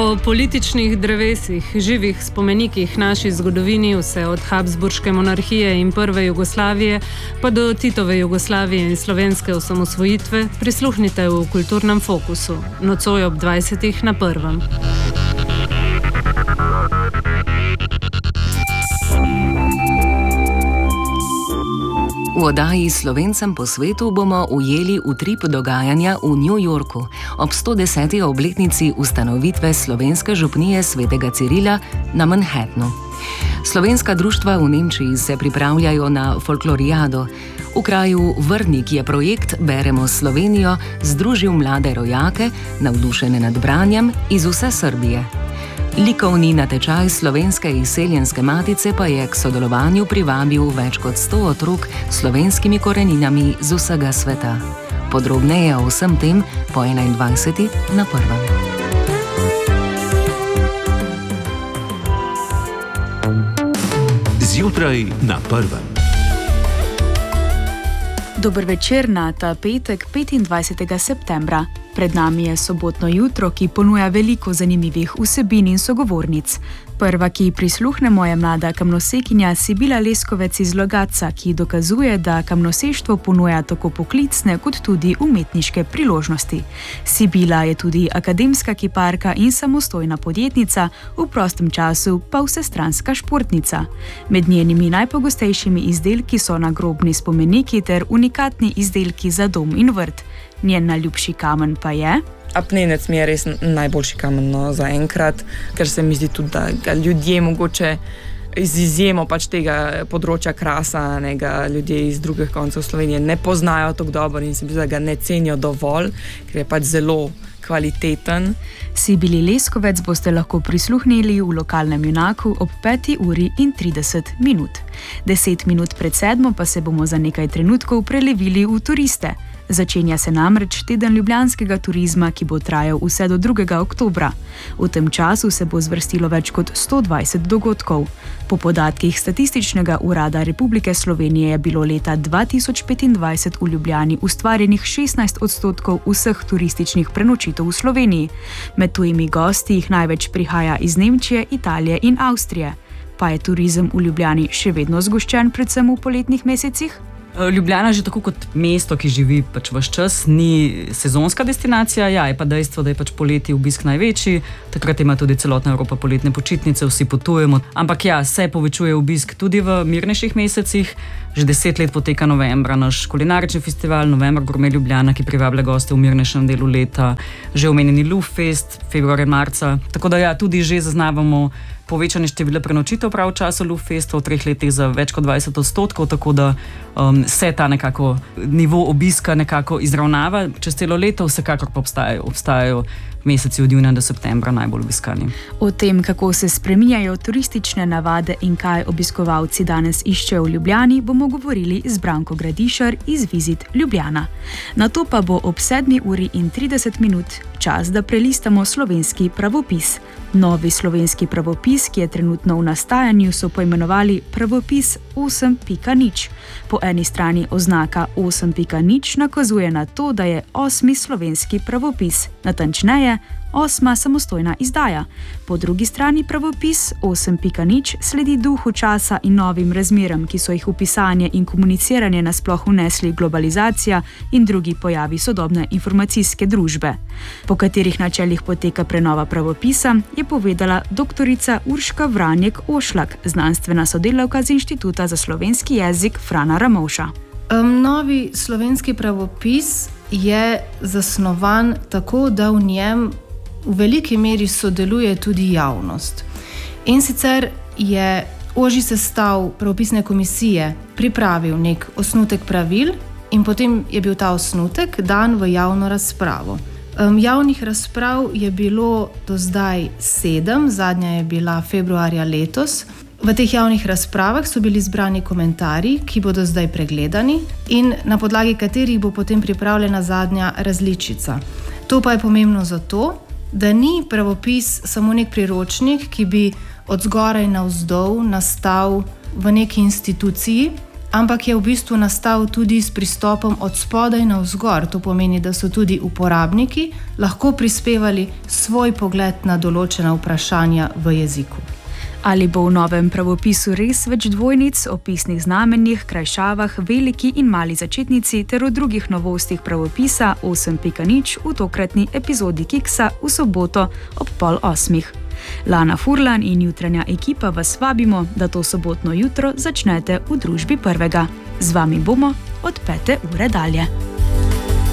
O političnih drevesih, živih spomenikih naši zgodovini, vse od Habsburške monarhije in prve Jugoslavije pa do Titove Jugoslavije in slovenske osamosvojitve, prisluhnite v Kulturnem fokusu, nocoj ob 20. na Prvem. V oddaji Slovencem po svetu bomo ujeli utrip dogajanja v New Yorku ob 110. obletnici ustanovitve slovenske župnije Svetega Cirila na Manhattnu. Slovenska društva v Nemčiji se pripravljajo na folklorijado. V kraju Vrnik je projekt Beremo Slovenijo združil mlade rojake, navdušene nad branjem iz vse Srbije. Likovni natečaj Slovenske izseljenske matice pa je k sodelovanju privabil več kot 100 otrok s slovenskimi koreninami z vsega sveta. Podrobneje o vsem tem po 21. na Prvem. Zjutraj na Prvem. Dober večer na ta petek, 25. septembra. Pred nami je sobotno jutro, ki ponuja veliko zanimivih vsebin in sogovornic. Prva, ki prisluhnemo, je mlada kamnosekinja Sibila Leskovec iz Logatca, ki dokazuje, da kamnoseštvo ponuja tako poklicne kot tudi umetniške priložnosti. Sibila je tudi akademska kiparka in samostojna podjetnica, v prostem času pa vsestranska športnica. Med njenimi najpogostejšimi izdelki so nagrobni spomeniki ter unikatni izdelki za dom in vrt. Njen najljubši kamen pa je? Apnenec mi je res najboljši kamen za enkrat, ker se mi zdi tudi, da ga ljudje mogoče z izjemo tega področja krasa, ljudje iz drugih koncev Slovenije ne poznajo tako dobro in se mi zdi, da ga ne cenijo dovolj, ker je zelo kvaliteten. Sibili Leskovec boste lahko prisluhnili v lokalnem Junaku ob 5:30. 10 minut pred 7 pa se bomo za nekaj trenutkov prelevili v turiste. Začenja se namreč teden ljubljanskega turizma, ki bo trajal vse do 2. oktobra. V tem času se bo zvrstilo več kot 120 dogodkov. Po podatkih Statističnega urada Republike Slovenije je bilo leta 2025 v Ljubljani ustvarjenih 16% vseh turističnih prenočitev v Sloveniji. Med tujimi gosti jih največ prihaja iz Nemčije, Italije in Avstrije. Pa je turizem v Ljubljani še vedno zgoščen, predvsem v poletnih mesecih? Ljubljana že tako kot mesto, ki živi ves čas, ni sezonska destinacija, je pa dejstvo, da je poleti obisk največji, takrat ima tudi celotna Evropa poletne počitnice, vsi potujemo, ampak se povečuje obisk tudi v mirnejših mesecih. Že 10 let poteka novembra naš kulinarični festival, November Gourmet Ljubljana, ki privablja goste v mirnejšem delu leta, že omenjeni Luftfest, februarja, marca, tako da tudi že zaznavamo povečanje števila prenočitev prav v času Luftfesta v 3 letih za več kot 20%, tako da se ta nekako nivo obiska nekako izravnava čez celo leto, vsekakor pa obstajajo meseci od junija do septembra najbolj obiskani. O tem, kako se spreminjajo turistične navade in kaj obiskovalci danes iščejo v Ljubljani, bomo govorili z Branko Gradišar iz Visit Ljubljana. Nato pa bo ob 7:30 čas, da prelistamo slovenski pravopis. Novi slovenski pravopis, ki je trenutno v nastajanju, so poimenovali pravopis 8.0. Po eni strani oznaka 8.0 nakazuje na to, da je 8. slovenski pravopis, natančneje 8. samostojna izdaja. Po drugi strani pravopis 8.0 sledi duhu časa in novim razmeram, ki so jih v pisanje in komuniciranje nasploh vnesli globalizacija in drugi pojavi sodobne informacijske družbe. Po katerih načelih poteka prenova pravopisa, je povedala doktorica Urška Vranjek-Ošlak, znanstvena sodelavka z Inštituta za slovenski jezik Frana Ramovša. Novi slovenski pravopis je zasnovan tako, da v njem v veliki meri sodeluje tudi javnost. In sicer je ožji sestav pravopisne komisije pripravil nek osnutek pravil in potem je bil ta osnutek dan v javno razpravo. Javnih razprav je bilo do zdaj 7, zadnja je bila februarja letos. V teh javnih razpravah so bili zbrani komentarji, ki bodo zdaj pregledani in na podlagi katerih bo potem pripravljena zadnja različica. To pa je pomembno zato, da ni pravopis samo nek priročnik, ki bi od zgoraj navzdol nastal v neki instituciji, ampak je v bistvu nastal tudi s pristopom od spodaj navzgor. To pomeni, da so tudi uporabniki lahko prispevali svoj pogled na določena vprašanja v jeziku. Ali bo v novem pravopisu res več dvojnic, opisnih znamenjih, krajšavah, veliki in mali začetnici ter o drugih novostih pravopisa 8.0 v tokratni epizodi Kiksa v soboto ob 7:30. Lana Furlan in jutranja ekipa vas vabimo, da to sobotno jutro začnete v družbi Prvega. Z vami bomo od 5. ure dalje.